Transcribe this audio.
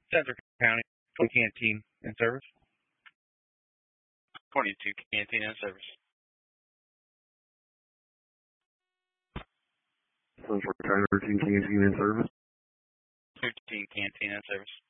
Central County Canteen in service. 22 Canteen in service. Central County Canteen in service. 15 Canteen in service.